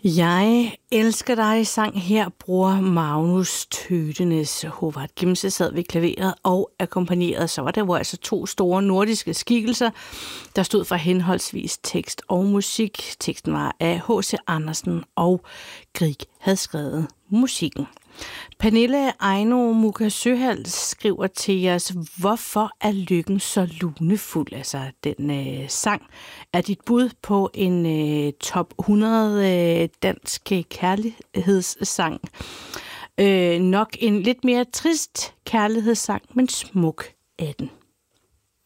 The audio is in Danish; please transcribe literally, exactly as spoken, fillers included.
Jeg elsker dig sang her bruger Magnus Tøtenes. Håvard Gimse sad ved klaveret og akkompagneret. Så var der jo altså to store nordiske skikkelser, der stod for henholdsvis tekst og musik. Teksten var af H C Andersen, og Grieg havde skrevet musikken. Pernille Ejno Muka Søhald skriver til os, hvorfor er lykken så lunefuld? Altså, den øh, sang er dit bud på en øh, top hundrede øh, dansk kærlighedssang. Øh, nok en lidt mere trist kærlighedssang, men smuk er den.